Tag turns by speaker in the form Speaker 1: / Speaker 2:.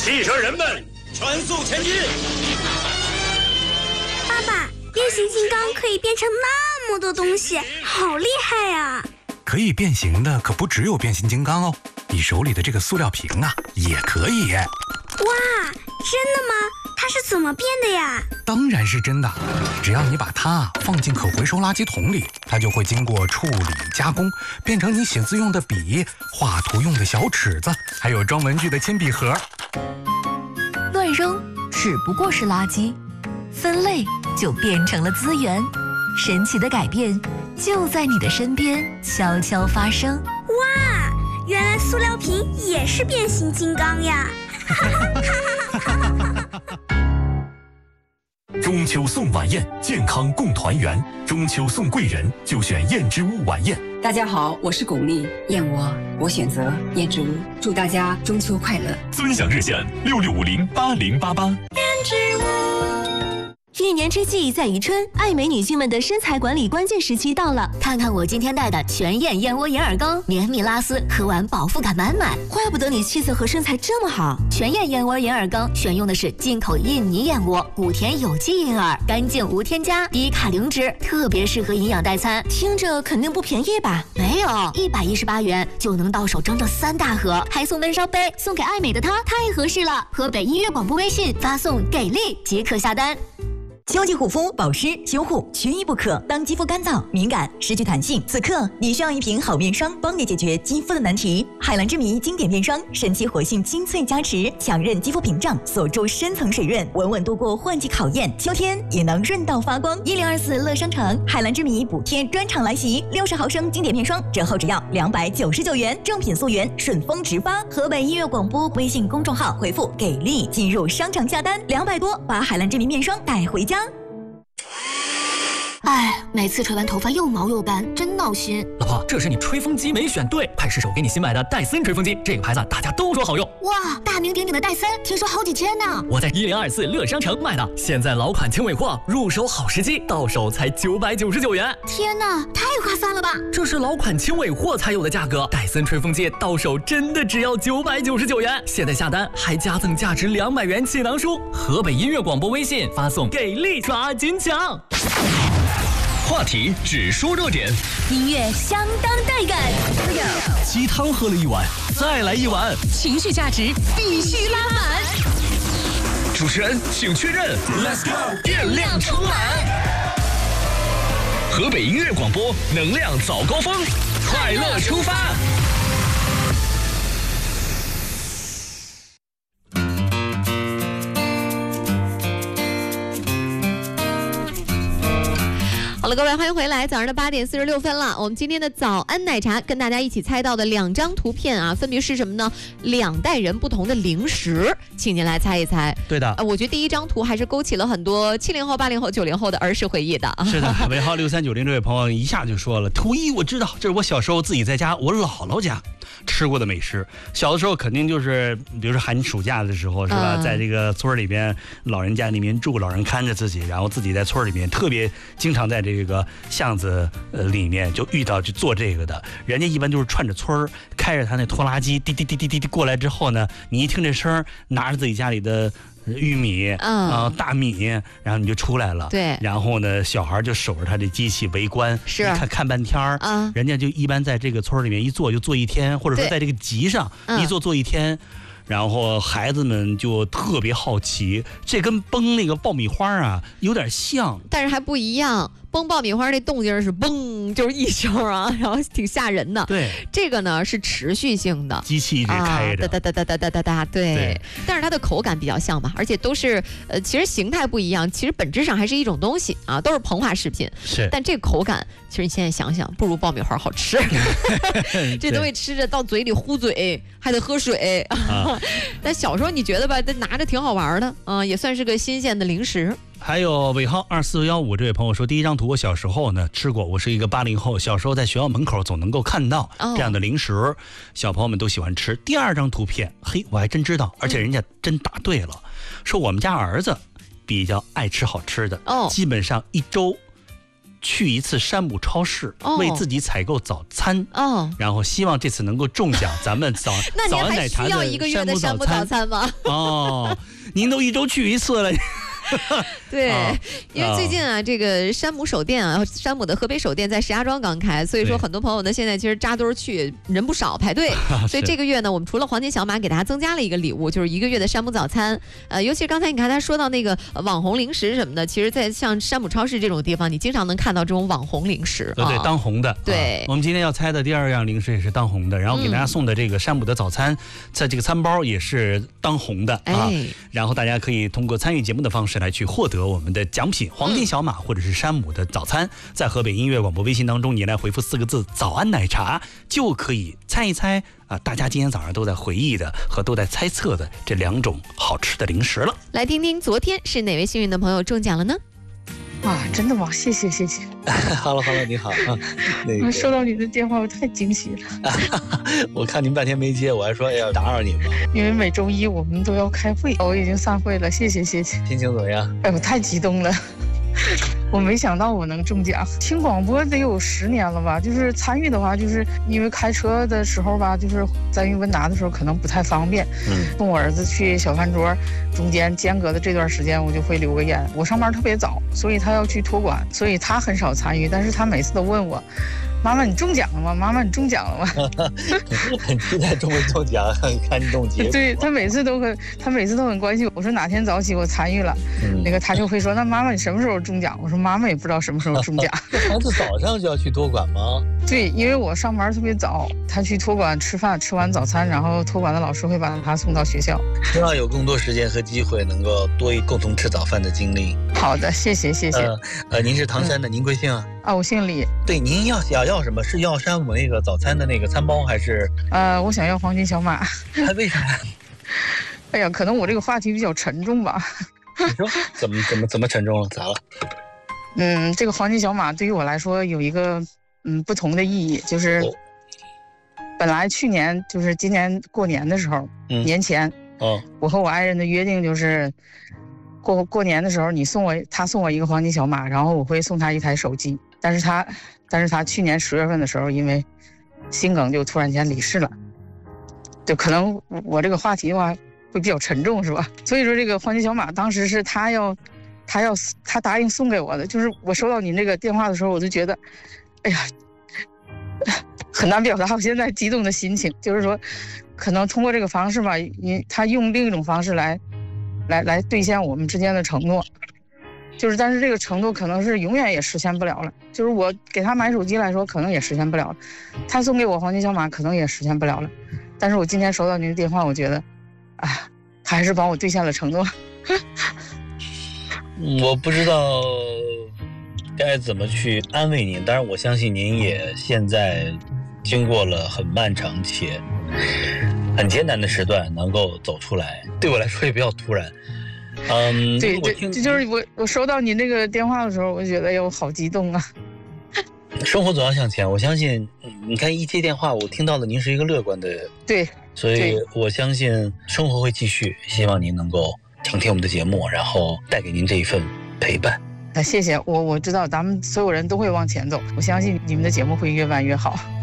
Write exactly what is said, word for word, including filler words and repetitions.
Speaker 1: 汽车人们，全速前进！
Speaker 2: 爸爸，变形金刚可以变成那么多东西，好厉害呀！
Speaker 3: 可以变形的可不只有变形金刚哦，你手里的这个塑料瓶啊，也可以。
Speaker 2: 哇，真的吗？它是怎么变的呀？
Speaker 3: 当然是真的，只要你把它放进可回收垃圾桶里，它就会经过处理加工，变成你写字用的笔、画图用的小尺子，还有装文具的铅笔盒。
Speaker 4: 乱扔只不过是垃圾，分类就变成了资源。神奇的改变就在你的身边悄悄发生。
Speaker 2: 哇，原来塑料瓶也是变形金刚呀！
Speaker 5: 中秋送晚宴，健康共团圆。中秋送贵人，就选燕之屋晚宴。
Speaker 6: 大家好，我是巩俐，燕窝我选择燕之屋。祝大家中秋快乐！
Speaker 5: 尊享热线六六五零八零八八。燕之屋。
Speaker 7: 一年之计在于春，爱美女性们的身材管理关键时期到了。看看我今天带的全燕燕窝眼耳膏，绵密拉丝，喝完饱腹感满满，怪不得你气色和身材这么好。全燕燕窝眼耳膏选用的是进口印尼燕窝，古田有机银耳，干净无添加，低卡零脂，特别适合营养代餐。听着肯定不便宜吧？没有，一百一十八元就能到手整整三大盒，还送温烧杯，送给爱美的她太合适了。河北音乐广播微信发送给力即可下单。
Speaker 8: 秋季护肤、保湿、修护缺一不可。当肌肤干燥、敏感、失去弹性，此刻你需要一瓶好面霜，帮你解决肌肤的难题。海蓝之谜经典面霜，神奇活性精粹加持，强韧肌肤屏障，锁住深层水润，稳稳度过换季考验。秋天也能润到发光。一零二四乐商城海蓝之谜补贴专场来袭，六十毫升经典面霜折后只要两百九十九元，正品溯源，顺丰直发。河北音乐广播微信公众号回复给力进入商场下单，两百多把海蓝之谜面霜带回家。
Speaker 7: 哎，每次吹完头发又毛又干，真闹心。
Speaker 9: 老婆，这是你吹风机没选对，派试手给你新买的戴森吹风机，这个牌子大家都说好用。
Speaker 7: 哇，大名鼎鼎的戴森，听说好几千呢。
Speaker 9: 我在一零二四乐商城买的，现在老款轻尾货，入手好时机，到手才九百九十九元。
Speaker 7: 天哪，太划算了吧！
Speaker 9: 这是老款轻尾货才有的价格，戴森吹风机到手真的只要九百九十九元。现在下单还加赠价值两百元气囊书。河北音乐广播微信发送给力抓紧抢。
Speaker 5: 话题只说热点，
Speaker 7: 音乐相当带感，
Speaker 5: 鸡汤喝了一碗，再来一碗，
Speaker 7: 情绪价值必须拉满。
Speaker 5: 主持人请确认 ，Let's go， 电量充满。河北音乐广播，能量早高峰，快乐出发。
Speaker 10: 好了，各位，欢迎回来。早上的八点四十六分了，我们今天的早安奶茶跟大家一起猜到的两张图片啊，分别是什么呢？两代人不同的零食，请您来猜一猜。
Speaker 11: 对的，
Speaker 10: 呃，我觉得第一张图还是勾起了很多七零后、八零后、九零后的儿时回忆的。
Speaker 11: 是的，尾号六三九零这位朋友一下就说了，图一我知道，这是我小时候自己在家我姥姥家吃过的美食。小的时候肯定就是，比如说寒暑假的时候，是吧？嗯、在这个村里边，老人家里面住，老人看着自己，然后自己在村里面特别经常在这个巷子呃里面就遇到去做这个的。人家一般就是串着村儿，开着他那拖拉机，滴滴滴滴滴滴过来之后呢，你一听这声，拿着自己家里的玉米，嗯、呃，大米，然后你就出来了。
Speaker 10: 对，
Speaker 11: 然后呢，小孩就守着他这机器围观，
Speaker 10: 是
Speaker 11: 看看半天儿。嗯，人家就一般在这个村里面一坐就坐一天，或者说在这个集上一坐坐一天。然后孩子们就特别好奇，这跟崩那个爆米花啊有点像，
Speaker 10: 但是还不一样。崩爆米花那动静是嘣，就是一声啊，然后挺吓人的。
Speaker 11: 对，
Speaker 10: 这个呢是持续性的，
Speaker 11: 机器一直开着，
Speaker 10: 哒哒哒哒哒哒哒，对。但是它的口感比较像吧，而且都是呃，其实形态不一样，其实本质上还是一种东西啊，都是膨化食品。
Speaker 11: 是，
Speaker 10: 但这个口感，其实你现在想想，不如爆米花好吃。这东西吃着到嘴里糊嘴，还得喝水。啊、但小时候你觉得吧，拿着挺好玩的，啊、呃，也算是个新鲜的零食。
Speaker 11: 还有尾号二四幺五这位朋友说，第一张图我小时候呢吃过，我是一个八零后，小时候在学校门口总能够看到这样的零食，哦、小朋友们都喜欢吃。第二张图片，嘿，我还真知道，而且人家真答对了，嗯、说我们家儿子比较爱吃好吃的，哦，基本上一周去一次山姆超市，
Speaker 10: 哦、
Speaker 11: 为自己采购早餐，
Speaker 10: 哦，
Speaker 11: 然后希望这次能够中奖咱们早早安奶茶的
Speaker 10: 那您还需要一个月的山姆早餐吗？
Speaker 11: 哦，您都一周去一次了。
Speaker 10: 对，因为最近啊，这个山姆首店啊，山姆的河北首店在石家庄刚开，所以说很多朋友呢现在其实扎堆去，人不少排队。所以这个月呢，我们除了黄金小马给大家增加了一个礼物，就是一个月的山姆早餐。呃，尤其是刚才你看他说到那个网红零食什么的，其实，在像山姆超市这种地方，你经常能看到这种网红零食。
Speaker 11: 对对，
Speaker 10: 哦、
Speaker 11: 当红的。
Speaker 10: 对、
Speaker 11: 啊，我们今天要猜的第二样零食也是当红的，然后给大家送的这个山姆的早餐，嗯、在这个餐包也是当红的啊。
Speaker 10: 哎、
Speaker 11: 然后大家可以通过参与节目的方式来去获得我们的奖品黄金小马或者是山姆的早餐。在河北音乐广播微信当中，你来回复四个字早安奶茶，就可以猜一猜啊，大家今天早上都在回忆的和都在猜测的这两种好吃的零食了。
Speaker 10: 来听听昨天是哪位幸运的朋友中奖了呢？
Speaker 12: 啊，真的吗？谢谢谢谢。
Speaker 13: Hello Hello， 你好啊。
Speaker 12: 那个、收到你的电话，我太惊喜了。
Speaker 13: 我看您半天没接，我还说要打扰你吧。
Speaker 12: 因为每周一我们都要开会，我已经散会了，谢谢谢谢。
Speaker 13: 心情怎么样？
Speaker 12: 哎，我太激动了。我没想到我能中奖，听广播得有十年了吧，就是参与的话，就是因为开车的时候吧，就是在于问答的时候可能不太方便。嗯，送我儿子去小饭桌，中间间隔的这段时间我就会留个言。我上班特别早，所以他要去托管，所以他很少参与，但是他每次都问我，妈妈你中奖了吗？妈妈你中奖了吗？
Speaker 13: 很期待中没中奖，看动结果。
Speaker 12: 对，他每次都很，他每次都很关心我。我说哪天早起我参与了，嗯、那个他就会说，那妈妈你什么时候中奖？我说妈妈也不知道什么时候中奖。
Speaker 13: 孩子早上就要去托管吗？
Speaker 12: 对，因为我上班特别早，他去托管吃饭，吃完早餐，然后托管的老师会把他送到学校。
Speaker 13: 希望有更多时间和机会，能够多一共同吃早饭的经历。
Speaker 12: 好的，谢谢谢谢。
Speaker 13: 呃，呃您是唐山的，嗯、您贵姓啊？
Speaker 12: 啊，我姓李。
Speaker 13: 对，您要想要什么？是要山姆那个早餐的那个餐包，还是？
Speaker 12: 呃，我想要黄金小马。
Speaker 13: 为啥呀？
Speaker 12: 哎呀，可能我这个话题比较沉重吧。
Speaker 13: 你说怎么怎么怎么沉重了？咋了？
Speaker 12: 嗯，这个黄金小马对于我来说有一个嗯不同的意义，就是、哦、本来去年就是今年过年的时候，嗯、年前，哦，我和我爱人的约定就是过过年的时候，你送我他送我一个黄金小马，然后我会送他一台手机。但是他但是他去年十月份的时候，因为心梗就突然间离世了。就可能我这个话题的话会比较沉重，是吧？所以说这个黄金小马当时是他要他要他答应送给我的，就是我收到你那个电话的时候，我就觉得哎呀很难表达我现在激动的心情。就是说可能通过这个方式吧，你他用另一种方式来来来兑现我们之间的承诺，就是但是这个承诺可能是永远也实现不了了。就是我给他买手机来说可能也实现不了了，他送给我黄金小马可能也实现不了了。但是我今天收到您的电话，我觉得啊，他还是帮我兑现了承诺。
Speaker 13: 我不知道该怎么去安慰您，当然我相信您也现在经过了很漫长且很艰难的时段能够走出来，对我来说也比较突然。嗯，
Speaker 12: 对对，这就是我我收到你那个电话的时候，我觉得哟好激动啊。
Speaker 13: 生活总要向前，我相信你看一接电话我听到了您是一个乐观的，
Speaker 12: 对，
Speaker 13: 所以我相信生活会继续，希望您能够常听我们的节目，然后带给您这一份陪伴。
Speaker 12: 谢谢，我我知道咱们所有人都会往前走，我相信你们的节目会越办越好。